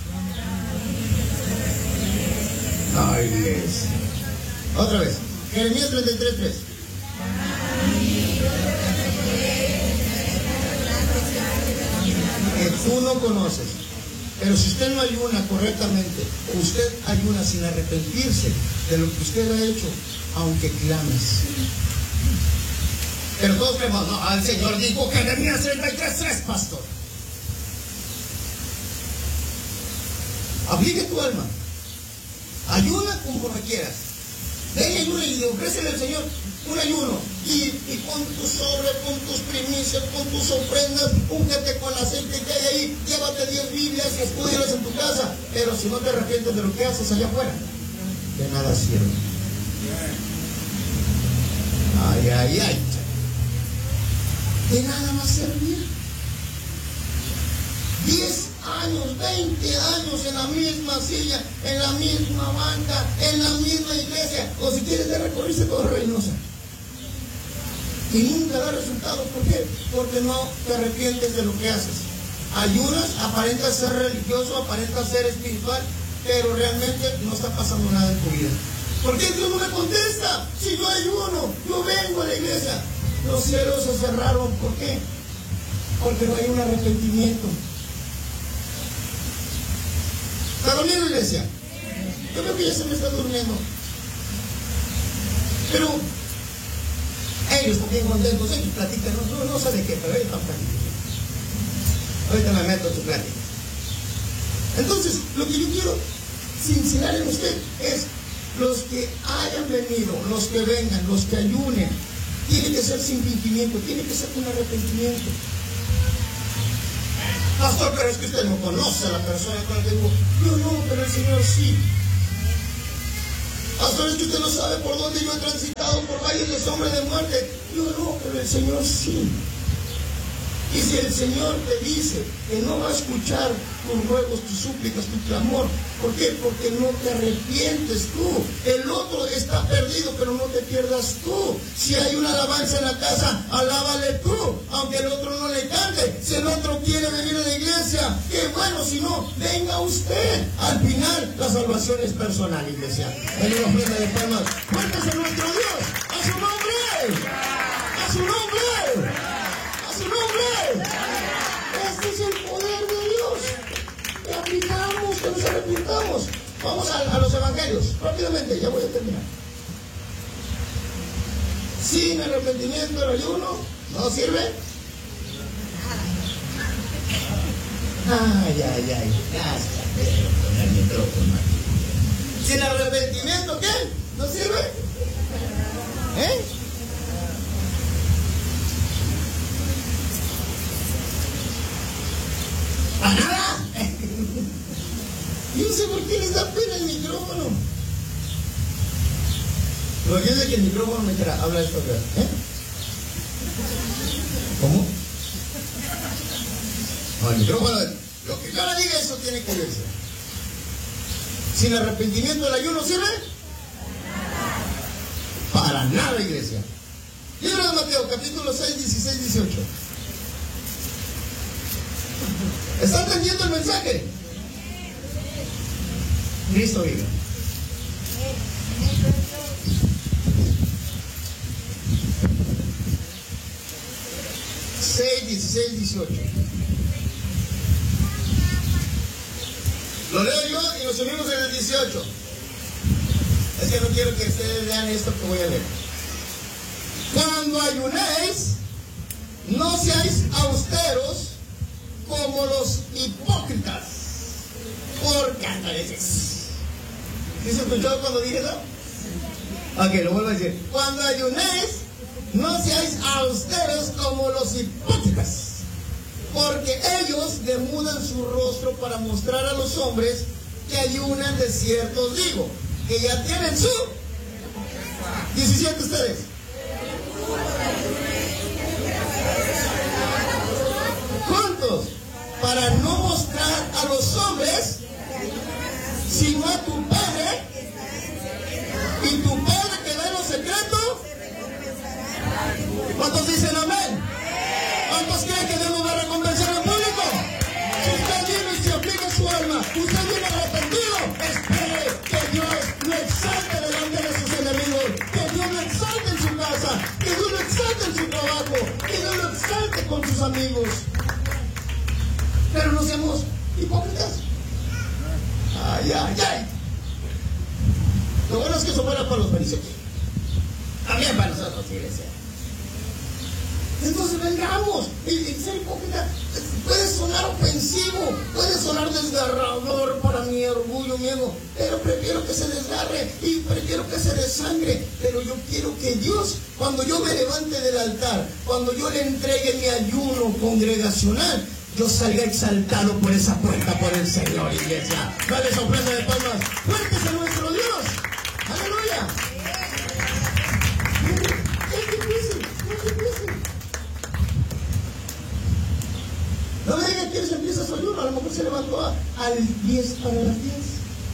Ay, iglesia. Otra vez. Jeremías treinta y tres, tres. Que tú no conoces. Pero si usted no ayuna correctamente, usted ayuna sin arrepentirse de lo que usted ha hecho, aunque clames. Pero todos creemos, no, al Señor dijo que Jeremías treinta y tres, tres, pastor. Aplique tu alma. Ayuna como quieras. Ven y ayuna y ofrécele al Señor un ayuno. Y, y pon tu sobre, pon tus primicias, pon tus ofrendas, úngete con aceite que hay ahí, llévate diez Biblias y estúdialas en tu casa. Pero si no te arrepientes de lo que haces allá afuera, de nada sirve. Ay, ay, ay. De nada va a servir. Diez años, veinte años en la misma silla, en la misma banca, en la misma iglesia, o si quieres de recorrerse todo Reynosa. Y nunca da resultados. ¿Por qué? Porque no te arrepientes de lo que haces. Ayunas, aparentas ser religioso, aparentas ser espiritual, pero realmente no está pasando nada en tu vida. ¿Por qué Dios no me contesta? Si yo ayuno, yo vengo a la iglesia. Los cielos se cerraron. ¿Por qué? Porque no hay un arrepentimiento. ¿Está durmiendo, iglesia? Yo creo que ya se me está durmiendo. Pero ellos están bien contentos, ellos platican, no, no, no sé de qué, pero ellos están platicando. Ahorita me meto en su plática. Entonces, lo que yo quiero sincerar en usted es, los que hayan venido, los que vengan, los que ayunen, tiene que ser sin fingimiento, tiene que ser con arrepentimiento. Pastor, pero es que usted no conoce a la persona con la que digo. Yo no, pero el Señor sí. Pastor, es que usted no sabe por dónde yo he transitado, por Evangelios de sombra de muerte. Yo no, pero el Señor sí. Y si el Señor te dice que no va a escuchar tus ruegos, tus súplicas, tu clamor, ¿por qué? Porque no te arrepientes tú. El otro está perdido, pero no te pierdas tú. Si hay una alabanza en la casa, alábale tú, aunque el otro no le cante. Si el otro quiere venir a la iglesia, qué bueno, si no, venga usted. Al final, la salvación es personal, iglesia. Dale una ofrenda de palmas. Fuertes a nuestro Dios, a su nombre, a su nombre. ¡A su nombre! Este es el poder de Dios. Que aplicamos, que nos arrepintamos. Vamos a, a los evangelios, rápidamente, ya voy a terminar. Sin arrepentimiento el ayuno no sirve. Ay, ay, ay, cásate con el micrófono. Sin arrepentimiento, ¿qué? ¿No sirve? ¿Eh? ¿Para nada? Yo no sé por qué les da pena el micrófono. Lo que es de que el micrófono me quiera habla esto, ¿eh? ¿Cómo? No, el micrófono, lo que yo le diga, eso tiene que verse. Sin arrepentimiento el ayuno sirve. Para nada, iglesia. Libro de Mateo, capítulo seis, dieciséis, dieciocho. ¿Está entendiendo el mensaje? Cristo vive. seis, dieciséis, dieciocho. Lo leo yo y nos unimos en el dieciocho. Es que no quiero que ustedes vean esto que voy a leer. Cuando ayunéis, no seáis austeros como los hipócritas, porque hasta veces. ¿Sí se escuchó cuando dije eso? Ok, lo vuelvo a decir. Cuando ayunéis, no seáis austeros como los hipócritas, porque ellos demudan su rostro para mostrar a los hombres que ayunan. De cierto os digo, que ya tienen su... diecisiete ustedes. ¿Cuántos? Para no mostrar a los hombres, sino a tu Padre, y tu Padre que da en lo secreto. ¿Cuántos dicen amén? ¿Cuántos creen que Dios nos va a recompensar en público? Si usted viene y se aplica su alma, usted viene arrepentido, espere que Dios lo exalte delante de sus enemigos, que Dios lo exalte en su casa, que Dios lo exalte en su trabajo, que Dios lo exalte con sus amigos. Pero no seamos hipócritas. Ay, ay, ay. Lo bueno es que eso fuera para los fariseos. También para nosotros, iglesia. Entonces vengamos. Y, y ser hipócrita puede sonar ofensivo, puede sonar desgarrador para mi orgullo, mi ego, pero prefiero que se desgarre y prefiero que se desangre. Pero yo quiero que Dios, cuando yo me levante del altar, cuando yo le entregue mi ayuno congregacional, yo salga exaltado por esa puerta, por el Señor, iglesia. Dale esa ofrenda de palmas fuertes a nuestro Dios. Aleluya. Es difícil, es difícil. No me digan que se empieza su ayuno, a lo mejor se levantó a, al diez para las diez.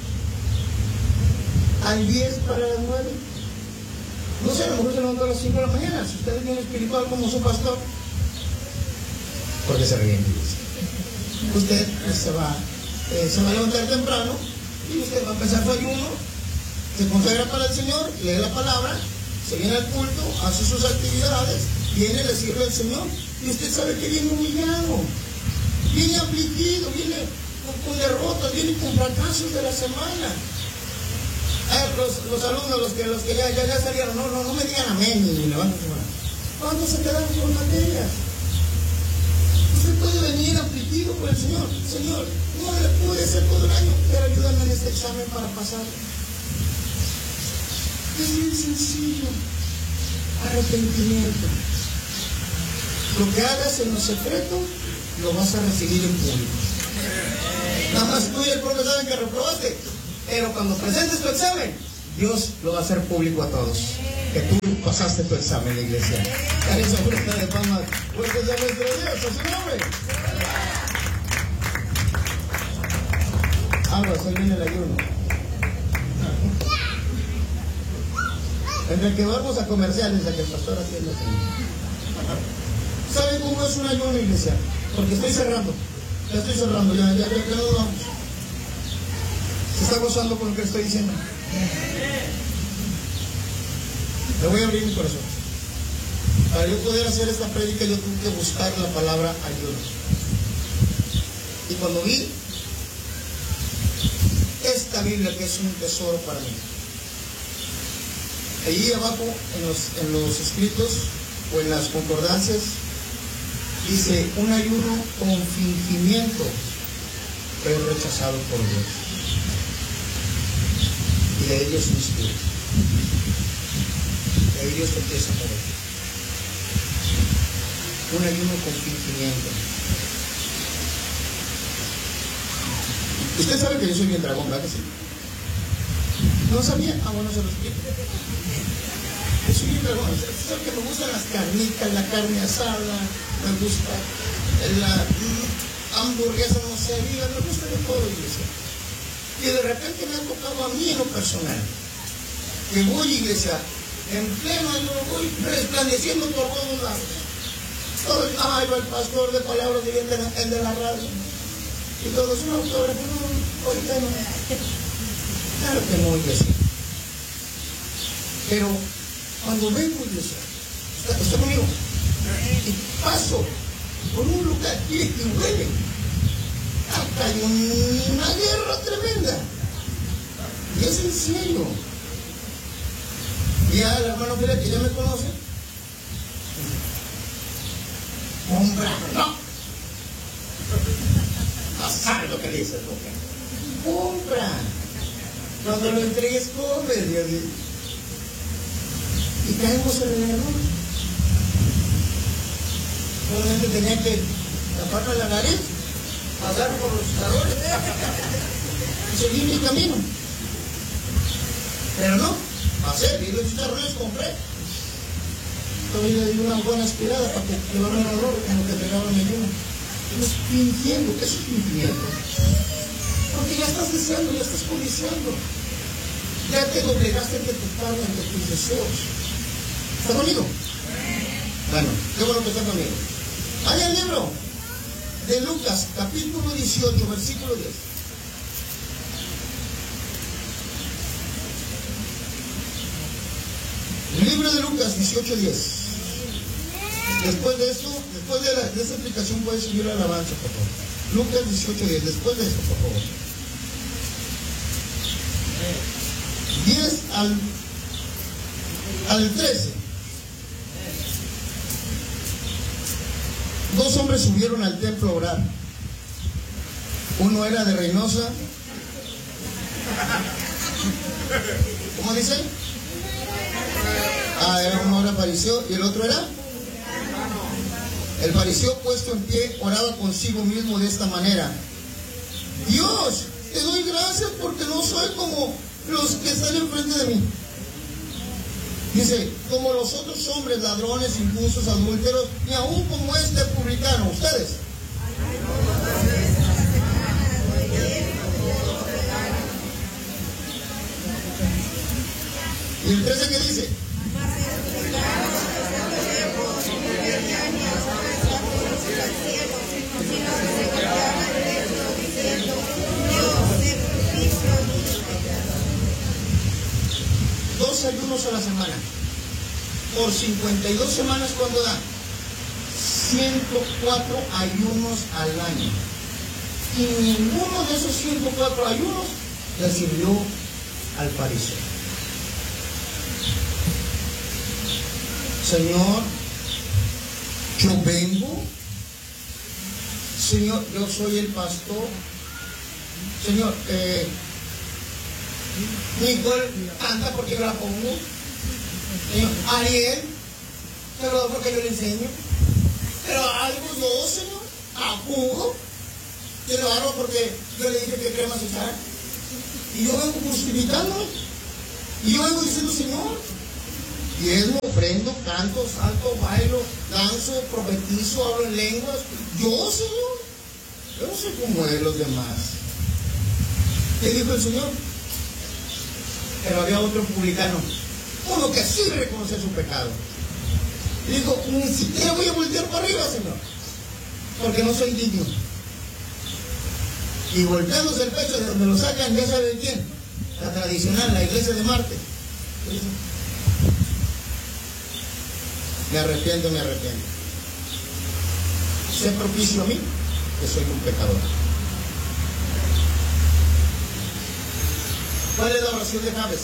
Al diez para las nueve. No sé, a lo mejor se levantó a las cinco de la mañana. Si usted es bien espiritual como su pastor, porque se ríen. Usted pues, se, va, eh, se va a levantar temprano y usted va a empezar su ayuno, se consagra para el Señor, lee la palabra, se viene al culto, hace sus actividades, viene, le sirve al Señor y usted sabe que viene humillado, viene afligido, viene con, con derrotas, viene con fracasos de la semana. Eh, los, los alumnos, los que, los que ya, ya, ya salieron, no, no, no me digan amén ni levanten su mano. ¿Cuándo se quedaron con materias? Usted puede venir afligido por el Señor. Señor, no le pude hacer todo el año, pero ayúdame en este examen para pasar. Es bien sencillo. Arrepentimiento. Lo que hagas en lo secreto, lo vas a recibir en público. Nada más tú y el profesor saben que reprobaste. Pero cuando presentes tu examen, Dios lo va a hacer público a todos. Que tú pasaste tu examen, la iglesia. Dale esa fuerza de palmas. Fuertes a nuestro Dios, a su nombre. Aguas, hoy viene el ayuno. Entre que vamos a comerciales, a que el pastor atienda. ¿Saben cómo es un ayuno, iglesia? Porque estoy cerrando. Ya estoy cerrando, ya, ya, ya, ya nos vamos. ¿Se está gozando con lo que estoy diciendo? Le voy a abrir mi corazón. Para yo poder hacer esta prédica, yo tuve que buscar la palabra ayuno. Y cuando vi esta Biblia, que es un tesoro para mí, allí abajo en los, en los escritos o en las concordancias dice: un ayuno con fingimiento fue rechazado por Dios, y de ellos se inspira. De ahí Dios te empieza a mover. Un ayuno con fingimiento. Usted sabe que yo soy bien dragón, ¿verdad que sí? ¿No sabía? Ah, bueno, se lo explico. Yo soy bien dragón. Usted sabe que me gustan las carnitas, la carne asada, me gusta la mm, hamburguesa, no sé, diga, me gusta de todo, iglesia. Y de repente me ha tocado a mí en lo personal, que voy, iglesia, en pleno ayuno, voy resplandeciendo por todos lados. Todo el, ah, va el pastor de palabras de bien, el de la radio. Y todo es un autógrafo, no, ahorita no. Claro que no, iglesia. Pero cuando vengo, iglesia, está, está conmigo, y paso por un lugar y, y huele. Acá hay una guerra tremenda. Y es en serio. Ya el hermano Felipe, que ya me conoce, compra, no. No sabe lo que dice, ¿no? Compra. Cuando lo entregues, come, Dios mío. Y caemos en el error. Solamente tenía que taparme la nariz, pasar por los calores y seguir mi camino. Pero no, pasé, vi los chicharrones, compré. Todavía le di una buena aspirada para que llevaran el olor como que pegaban el uno. Es fingiendo, ¿qué es fingiendo? Porque ya estás deseando, ya estás codiciando. Ya te doblegaste ante tu padre, ante tus deseos. ¿Está conmigo? Bueno, qué bueno que está conmigo. Hay el libro de Lucas, capítulo dieciocho, versículo diez. El libro de Lucas dieciocho, diez. Después de eso, después de, la, de esa explicación puedes subir la alabanza, por favor. Lucas dieciocho, diez. Después de esto, por favor. diez al, al trece. Dos hombres subieron al templo a orar. Uno era de Reynosa. ¿Cómo dice? Ah, era uno era fariseo y el otro era. El fariseo, puesto en pie, oraba consigo mismo de esta manera: Dios, te doy gracias porque no soy como los que están enfrente de mí. Dice, como los otros hombres, ladrones, injustos, adúlteros, ni aún como este publicano. ¿Ustedes? ¿Y el trece qué dice? Dos ayunos a la semana. Por cincuenta y dos semanas, ¿cuánto da? ciento cuatro ayunos al año. Y ninguno de esos ciento cuatro ayunos le sirvió al fariseo. Señor, yo vengo. Señor, yo soy el pastor. Señor, eh, Nicole canta porque yo la pongo. Señor, Ariel, te lo doy porque yo le enseño. Pero algo yo, Señor, a jugo, te lo hago porque yo le dije que cremas usar. Y yo vengo justificándome. Y yo vengo diciendo, Señor, diezmo, ofrendo, canto, salto, bailo, danzo, profetizo, hablo en lenguas. Yo, Señor, yo no soy como él, los demás. ¿Qué dijo el Señor? Pero había otro publicano, uno que sí reconoce su pecado. Y dijo, ni siquiera voy a voltear para arriba, Señor, porque no soy digno. Y golpeándose el pecho de donde lo sacan, ya sabe quién, la tradicional, la iglesia de Marte. Me arrepiento, me arrepiento. Sé propicio a mí, que soy un pecador. ¿Cuál es la oración de Jabes?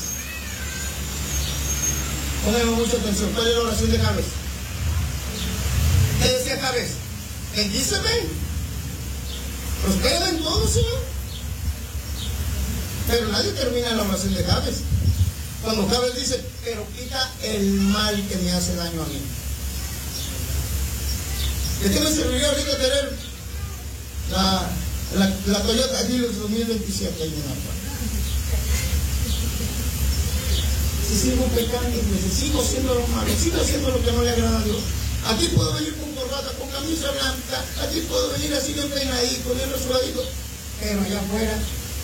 Pónganme mucha atención. ¿Cuál es la oración de Jabes? ¿Qué decía Jabes? Bendíceme, prospera en todo, Señor. Pero nadie termina la oración de Jabes. Cuando Jabes dice, pero quita el mal que me hace daño a mí. ¿De qué me serviría ahorita tener la, la, la Toyota Hilux dos mil veintisiete ahí en la parte? Si sigo pecando, si sigo haciendo lo malo, sigo haciendo lo que no le agrada a Dios. Aquí puedo venir con corbata, con camisa blanca, aquí puedo venir así bien peinadito, bien rasuradito, pero allá afuera,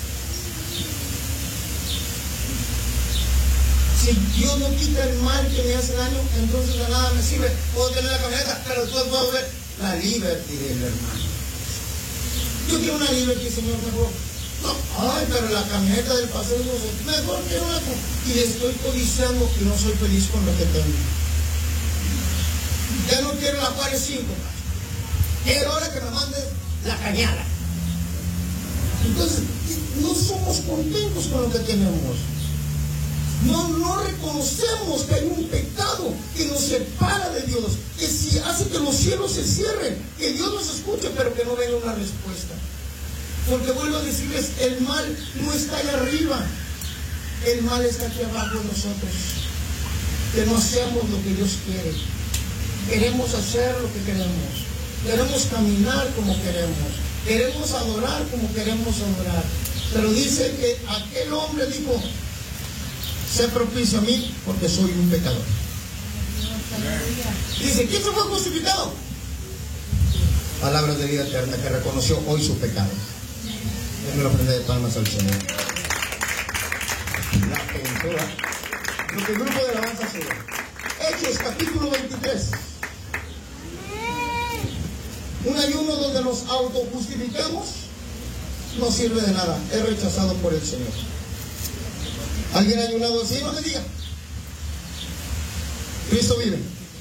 si Dios no quita el mal que me hace daño, entonces de nada me sirve. Puedo tener la camioneta, pero después puedo ver la liberty del hermano. Yo quiero una liberty, Señor, mejor. No, ay, pero la camioneta del paseo, mejor que una. Y le estoy codiciando y no soy feliz con lo que tengo. Ya no quiero la Juárez cinco. Quiero ahora que me mandes la Cañada. Entonces, no somos contentos con lo que tenemos. No, no reconocemos que hay un pecado que nos separa de Dios, que si hace que los cielos se cierren, que Dios nos escuche, pero que no venga una respuesta. Porque vuelvo a decirles, el mal no está allá arriba, el mal está aquí abajo de nosotros. Que no hacemos lo que Dios quiere. Queremos hacer lo que queremos. Queremos caminar como queremos. Queremos adorar como queremos adorar. Pero dice que aquel hombre dijo, sé propicio a mí porque soy un pecador. Dice, ¿quién se fue justificado? Palabras de vida eterna, que reconoció hoy su pecado. Déjenme lo prender de palmas al Señor. La pintura. Lo que el grupo de alabanza sube. Hechos capítulo veintitrés. Un ayuno donde nos autojustificamos no sirve de nada. Es rechazado por el Señor. ¿Alguien ha ayunado así? No me diga. Cristo vive.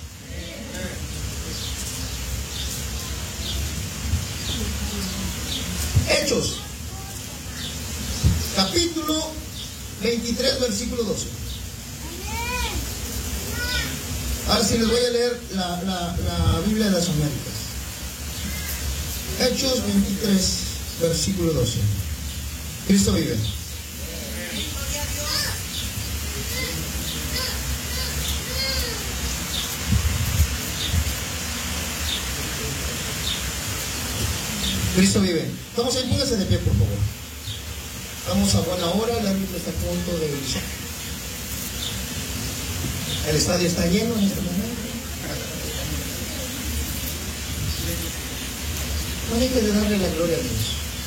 Hechos capítulo veintitrés, versículo doce. Ahora sí les voy a leer la, la, la Biblia de las Américas. Hechos veintitrés, versículo doce. Cristo vive. Cristo vive. Vamos a ir, póngase de pie, por favor. Vamos a buena hora, el árbitro está a punto de iniciar. El estadio está lleno en este momento. No hay que darle la gloria a Dios.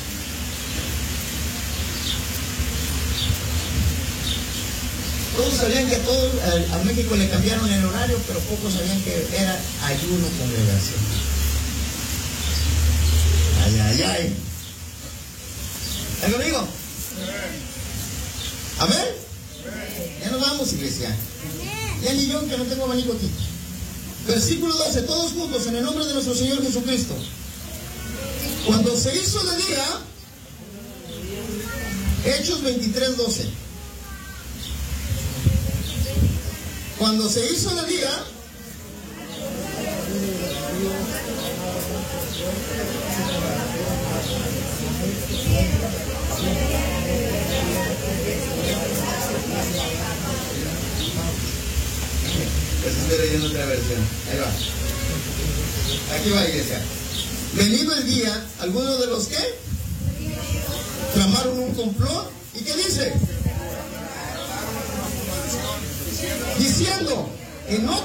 Todos sabían que a todos, a, a México le cambiaron el horario, pero pocos sabían que era ayuno congregación. Ay, ay, ay. ¿Están conmigo? ¿Amén? Ya nos vamos, iglesia. Ya ni yo, que no tengo abanico aquí. Versículo doce, todos juntos, en el nombre de nuestro Señor Jesucristo. Cuando se hizo de día, Hechos veintitrés, doce. Cuando se hizo de día, estoy leyendo otra versión. Ahí va. Aquí va, iglesia. Venido el día, algunos de los que tramaron un complot. ¿Y qué dice? diciendo que no